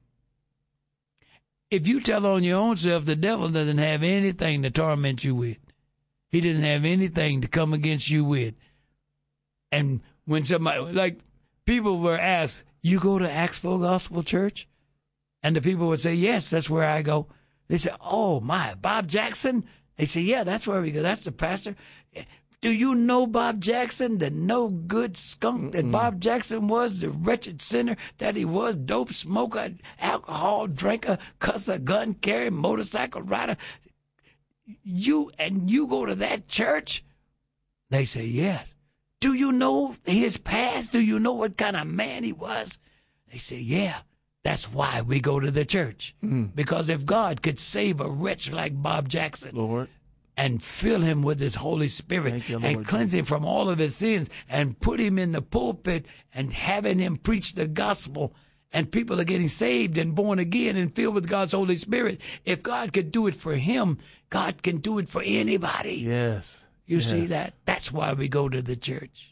If you tell on your own self, the devil doesn't have anything to torment you with. He doesn't have anything to come against you with. And when somebody, like, people were asked, you go to Axville Gospel Church? And the people would say, yes, that's where I go. They say, oh, my, Bob Jackson? They say, yeah, that's where we go. That's the pastor. Do you know Bob Jackson, the no good skunk Mm-mm. that Bob Jackson was, the wretched sinner that he was, dope smoker, alcohol drinker, cusser, gun carrier, motorcycle rider? You and you go to that church? They say, yes. Do you know his past? Do you know what kind of man he was? They say, yeah. That's why we go to the church. Mm. Because if God could save a wretch like Bob Jackson, Lord, and fill him with his Holy Spirit you, and Lord cleanse Jesus. him from all of his sins and put him in the pulpit and having him preach the gospel, and people are getting saved and born again and filled with God's Holy Spirit. If God could do it for him, God can do it for anybody. Yes. You yes. see that? That's why we go to the church.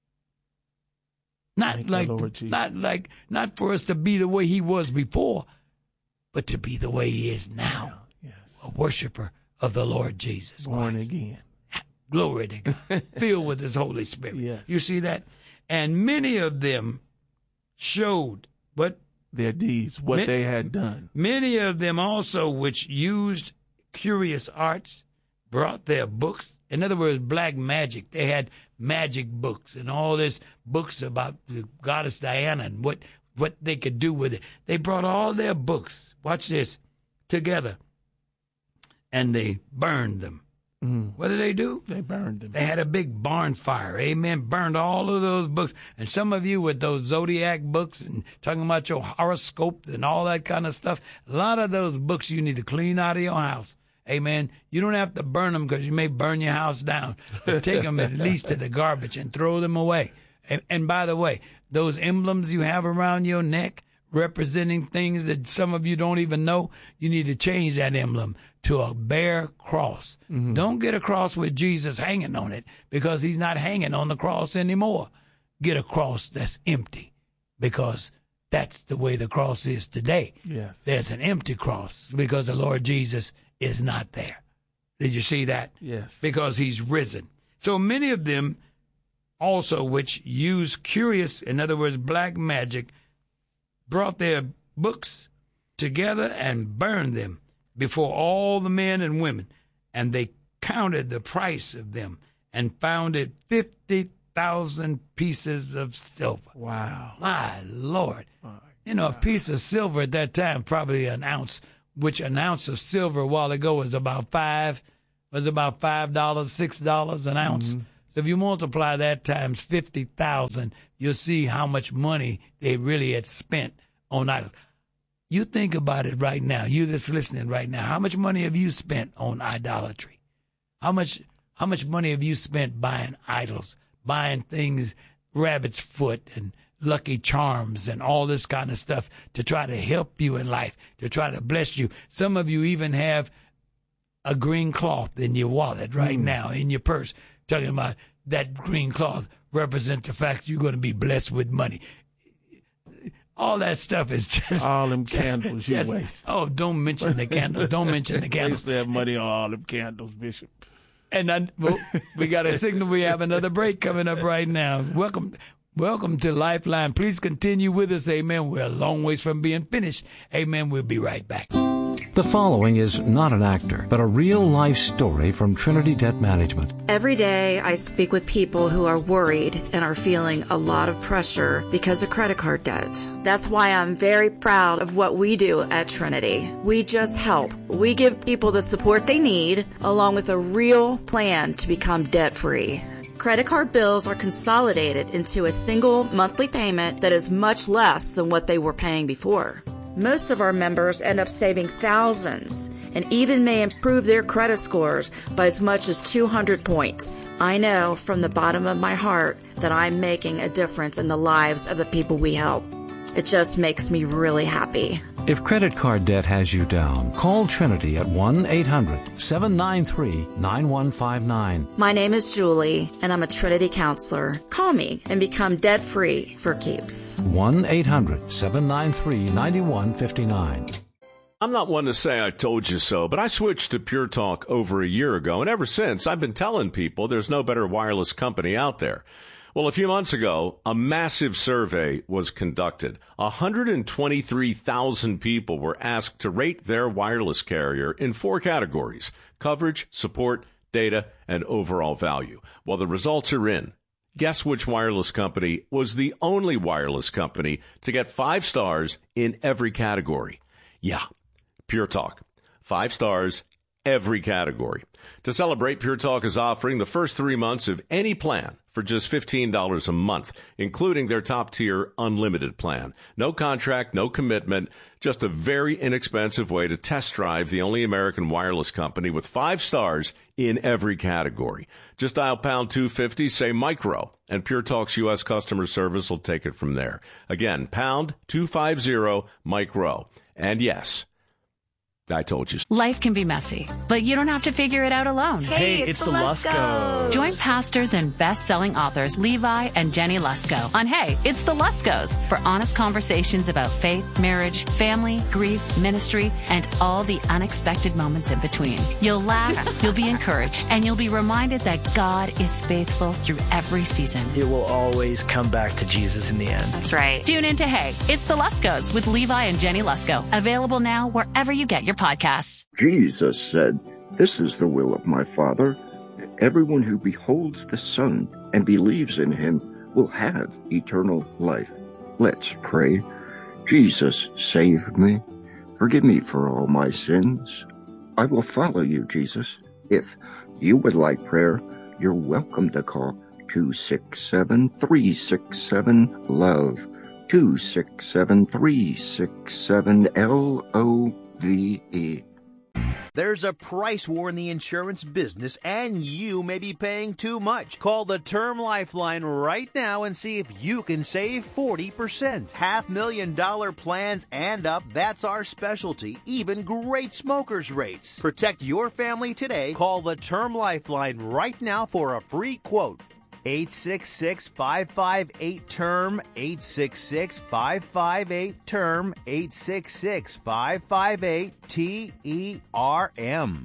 Not Thank like, you, Lord Jesus. not like, not for us to be the way he was before, but to be the way he is now. Yes. A worshiper of the Lord Jesus Born Christ. again. Glory to God. Filled with his Holy Spirit. Yes. You see that? And many of them showed what? Their deeds, what Ma- they had done. Many of them also which used curious arts, brought their books. In other words, black magic. They had magic books and all this books about the goddess Diana and what, what they could do with it. They brought all their books, watch this, together, and they burned them. Mm. What did they do? They burned them. They had a big barn fire, amen, burned all of those books. And some of you with those zodiac books and talking about your horoscopes and all that kind of stuff, a lot of those books you need to clean out of your house. Amen. You don't have to burn them because you may burn your house down. But take them at least to the garbage and throw them away. And, and by the way, those emblems you have around your neck representing things that some of you don't even know, you need to change that emblem to a bare cross. Mm-hmm. Don't get a cross with Jesus hanging on it because he's not hanging on the cross anymore. Get a cross that's empty because that's the way the cross is today. Yes. There's an empty cross because the Lord Jesus is not there. Did you see that? Yes. Because he's risen. So many of them also which use curious, in other words, black magic, brought their books together and burned them before all the men and women. And they counted the price of them and found it fifty thousand pieces of silver. Wow. My Lord. My You know, a piece of silver at that time, probably an ounce, which an ounce of silver a while ago was about five, was about five dollars, six dollars an ounce. Mm-hmm. So if you multiply that times fifty thousand, you'll see how much money they really had spent on idols. You think about it right now, you that's listening right now, how much money have you spent on idolatry? How much how much money have you spent buying idols, buying things, rabbit's foot and Lucky Charms and all this kind of stuff to try to help you in life, to try to bless you? Some of you even have a green cloth in your wallet right mm. now, in your purse, talking about that green cloth represents the fact you're going to be blessed with money. All that stuff is just all them candles you just, waste. Oh, don't mention the candles. Don't mention the candles. Waste that money on all them candles, Bishop. And I, well, we got a signal. We have another break coming up right now. Welcome, welcome to Lifeline. Please continue with us. Amen. We're a long ways from being finished. Amen. We'll be right back. The following is not an actor, but a real-life story from Trinity Debt Management. Every day I speak with people who are worried and are feeling a lot of pressure because of credit card debt. That's why I'm very proud of what we do at Trinity. We just help. We give people the support they need, along with a real plan to become debt-free. Credit card bills are consolidated into a single monthly payment that is much less than what they were paying before. Most of our members end up saving thousands and even may improve their credit scores by as much as two hundred points. I know from the bottom of my heart that I'm making a difference in the lives of the people we help. It just makes me really happy. If credit card debt has you down, call Trinity at one eight hundred seven nine three nine one five nine. My name is Julie, and I'm a Trinity counselor. Call me and become debt-free for keeps. one eight hundred seven nine three nine one five nine. I'm not one to say I told you so, but I switched to Pure Talk over a year ago, and ever since, I've been telling people there's no better wireless company out there. Well, a few months ago, a massive survey was conducted. one hundred twenty-three thousand people were asked to rate their wireless carrier in four categories: coverage, support, data, and overall value. Well, the results are in. Guess which wireless company was the only wireless company to get five stars in every category? Yeah, Pure Talk. Five stars, every category. To celebrate, Pure Talk is offering the first three months of any plan for just fifteen dollars a month, including their top-tier unlimited plan. No contract, no commitment, just a very inexpensive way to test drive the only American wireless company with five stars in every category. Just dial pound two fifty, say micro, and Pure Talk's U S customer service will take it from there. Again, pound two fifty, micro. And yes, I told you. Life can be messy, but you don't have to figure it out alone. Hey, hey it's, it's the Luskos. Join pastors and best-selling authors Levi and Jenny Lusko on Hey, It's the Luskos for honest conversations about faith, marriage, family, grief, ministry, and all the unexpected moments in between. You'll laugh, you'll be encouraged, and you'll be reminded that God is faithful through every season. It will always come back to Jesus in the end. That's right. Tune in to Hey, It's the Luskos with Levi and Jenny Lusko. Available now wherever you get your podcasts. Jesus said, "This is the will of my Father, that everyone who beholds the Son and believes in him will have eternal life." Let's pray. Jesus, save me. Forgive me for all my sins. I will follow you, Jesus. If you would like prayer, you're welcome to call two six seven, three six seven, LOVE, two six seven, three six seven, L O V E. There's a price war in the insurance business, and you may be paying too much. Call the Term Lifeline right now and see if you can save forty percent. Half million dollar plans and up, that's our specialty. Even great smokers rates. Protect your family today. Call the Term Lifeline right now for a free quote. eight six six, five five eight, T E R M, eight six six, five five eight, T E R M, eight six six, five five eight, T E R M.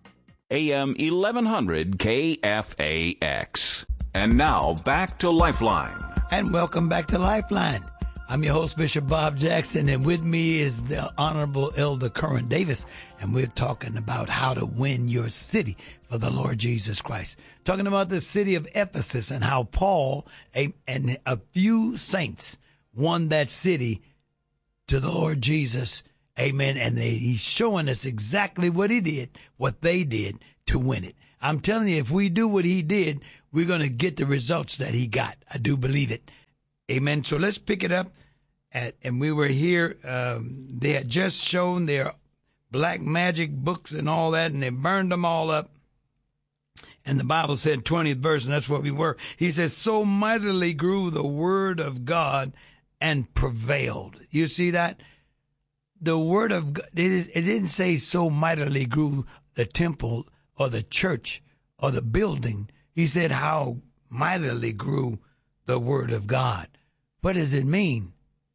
A M eleven hundred K F A X. And now back to Lifeline. And welcome back to Lifeline. I'm your host, Bishop Bob Jackson, and with me is the Honorable Elder Curran Davis, and we're talking about how to win your city for the Lord Jesus Christ. Talking about the city of Ephesus and how Paul a, and a few saints won that city to the Lord Jesus. Amen. And they, he's showing us exactly what he did, what they did to win it. I'm telling you, if we do what he did, we're going to get the results that he got. I do believe it. Amen. So let's pick it up. At, and we were here. Um, they had just shown their black magic books and all that, and they burned them all up. And the Bible said, twentieth verse, and that's what we were. He says, so mightily grew the word of God and prevailed. You see that? The word of God, it, is, it didn't say so mightily grew the temple or the church or the building. He said how mightily grew the word of God. What does it mean?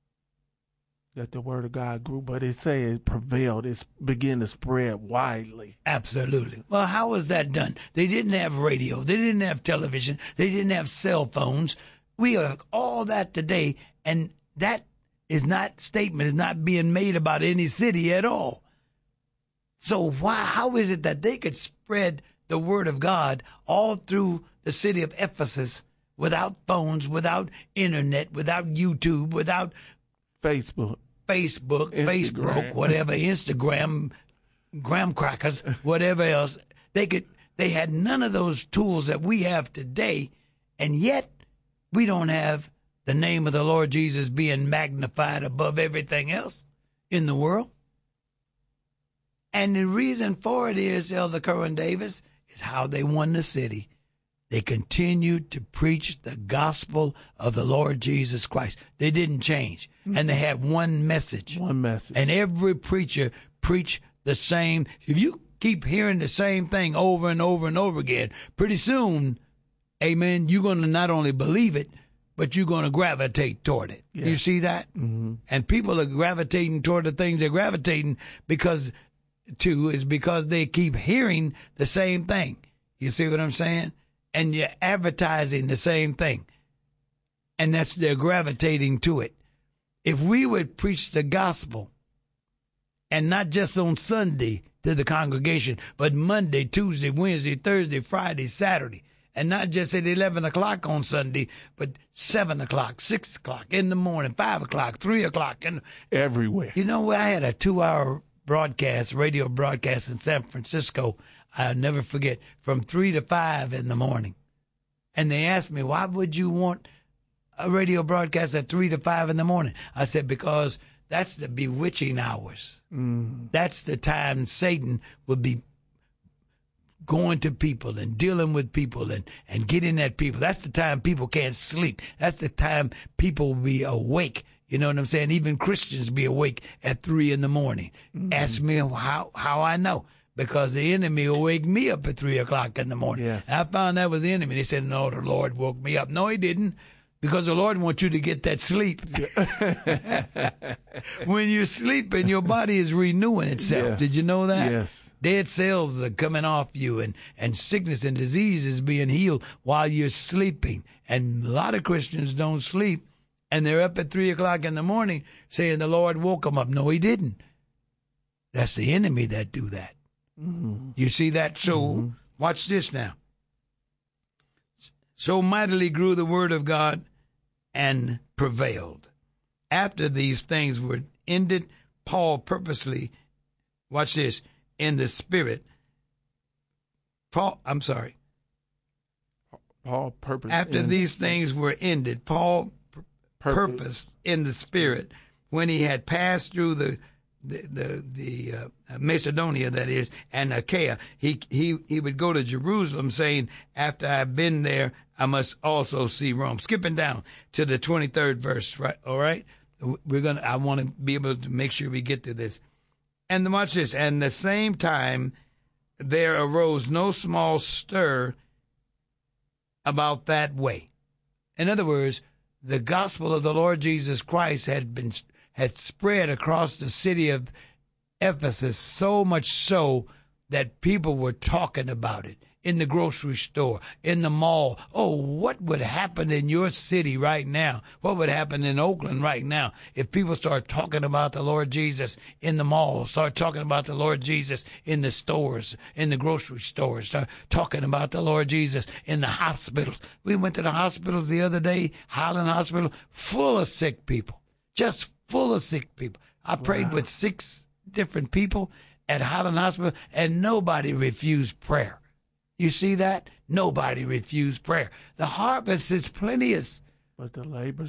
That the word of God grew, but it say it prevailed. It began to spread widely. Absolutely. Well, how was that done? They didn't have radio. They didn't have television. They didn't have cell phones. We have all that today, and that is not statement is not being made about any city at all. So why? How is it that they could spread the word of God all through the city of Ephesus without phones, without internet, without YouTube, without Facebook, Facebook, Instagram. Facebook, whatever, Instagram, graham crackers, whatever else. They could. They had none of those tools that we have today, and yet we don't have the name of the Lord Jesus being magnified above everything else in the world. And the reason for it is, Elder Curran Davis, is how they won the city. They continued to preach the gospel of the Lord Jesus Christ. They didn't change. Mm-hmm. And they had one message. One message. And every preacher preached the same. If you keep hearing the same thing over and over and over again, pretty soon, amen, you're going to not only believe it, but you're going to gravitate toward it. Yeah. You see that? Mm-hmm. And people are gravitating toward the things they're gravitating because, to, is because they keep hearing the same thing. You see what I'm saying? And you're advertising the same thing. And that's, they're gravitating to it. If we would preach the gospel, and not just on Sunday to the congregation, but Monday, Tuesday, Wednesday, Thursday, Friday, Saturday, and not just at eleven o'clock on Sunday, but seven o'clock, six o'clock in the morning, five o'clock, three o'clock. And everywhere. You know, I had a two-hour broadcast, radio broadcast in San Francisco, I'll never forget, from three to five in the morning. And they asked me, why would you want a radio broadcast at three to five in the morning? I said, because that's the bewitching hours. Mm. That's the time Satan would be going to people and dealing with people and, and getting at people. That's the time people can't sleep. That's the time people will be awake. You know what I'm saying? Even Christians be awake at three in the morning. Mm-hmm. Ask me how, how I know. Because the enemy will wake me up at three o'clock in the morning. Yes. I found that was the enemy. They said, no, the Lord woke me up. No, he didn't. Because the Lord wants you to get that sleep. When you're sleeping, your body is renewing itself. Yes. Did you know that? Yes. Dead cells are coming off you, and, and sickness and disease is being healed while you're sleeping. And a lot of Christians don't sleep, and they're up at three o'clock in the morning saying the Lord woke them up. No, he didn't. That's the enemy that do that. Mm-hmm. You see that? So mm-hmm. Watch this now. So mightily grew the word of God and prevailed. After these things were ended, Paul purposely, watch this, in the spirit. Paul, I'm sorry. Paul purposed. After in, these things were ended, Paul purposed purpose in the spirit when he had passed through the the the, the uh, Macedonia, that is, and Achaia. He he he would go to Jerusalem, saying, "After I've been there, I must also see Rome." Skipping down to the twenty-third verse, right? All right, we're gonna. I want to be able to make sure we get to this. And watch this. And the same time, there arose no small stir about that way. In other words, the gospel of the Lord Jesus Christ had been had spread across the city of Ephesus, so much so that people were talking about it in the grocery store, in the mall. Oh, what would happen in your city right now? What would happen in Oakland right now if people start talking about the Lord Jesus in the mall, start talking about the Lord Jesus in the stores, in the grocery stores, start talking about the Lord Jesus in the hospitals? We went to the hospitals the other day, Highland Hospital, full of sick people. just full of sick people. I prayed Wow. with six different people at Highland Hospital, and nobody refused prayer. You see that? Nobody refused prayer. The harvest is plenteous, but the labor